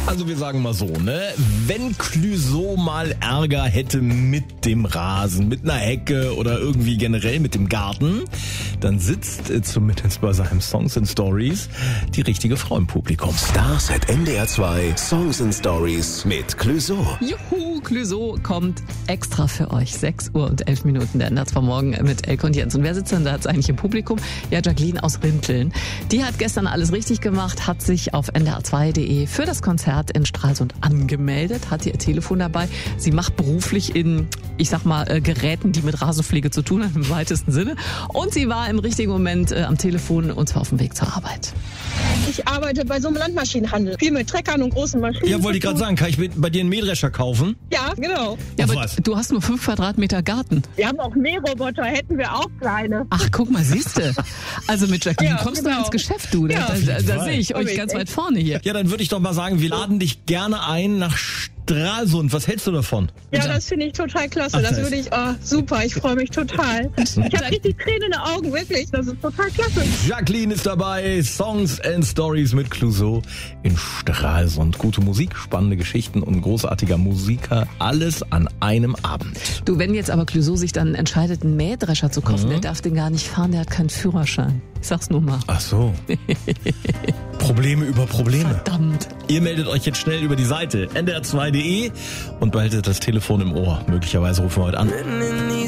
Also wir sagen mal so, ne? Wenn Clouseau mal Ärger hätte mit dem Rasen, mit einer Hecke oder irgendwie generell mit dem Garten, dann sitzt zumindest bei seinem Songs and Stories die richtige Frau im Publikum. Stars at NDR 2 Songs and Stories mit Clouseau. Juhu, Clouseau kommt extra für euch. 6 Uhr und 11 Minuten, der Ende von morgen mit Elke und Jens. Und wer sitzt denn da jetzt eigentlich im Publikum? Ja, Jacqueline aus Rinteln. Die hat gestern alles richtig gemacht, hat sich auf ndr2.de für das Konzert in Stralsund angemeldet, hat ihr Telefon dabei. Sie macht beruflich in, ich sag mal, Geräten, die mit Rasenpflege zu tun haben, im weitesten Sinne. Und sie war im richtigen Moment am Telefon und zwar auf dem Weg zur Arbeit. Ich arbeite bei so einem Landmaschinenhandel. Viel mit Treckern und großen Maschinen. Ja, wollte ich gerade sagen, kann ich bei dir einen Mähdrescher kaufen? Ja, genau. Ja, Auf aber was? du hast nur 5 Quadratmeter Garten. Wir haben auch Mähroboter, hätten wir auch kleine. Ach, guck mal, siehste. Also mit Jacqueline Ja, kommst genau. du ins Geschäft, du. Ja, Da auf jeden sehe Fall. ich euch ganz weit vorne hier. Ja, dann würde ich doch mal sagen, wir laden dich gerne ein nach Stralsund. Was hältst du davon? Ja, das finde ich total klasse. Ach, Das das- würde ich, super, ich freue mich total. Ich habe richtig Tränen in den Augen, wirklich. Das ist total klasse. Jacqueline ist dabei, Songs and Stories mit Clouseau in Stralsund. Gute Musik, spannende Geschichten und großartiger Musiker, alles an einem Abend. Du, wenn jetzt aber Clouseau sich dann entscheidet, einen Mähdrescher zu kaufen, der darf den gar nicht fahren, der hat keinen Führerschein. Ich sag's nur mal. Ach so. Probleme über Probleme. Verdammt. Ihr meldet euch jetzt schnell über die Seite ndr2.de und behaltet das Telefon im Ohr. Möglicherweise rufen wir heute an.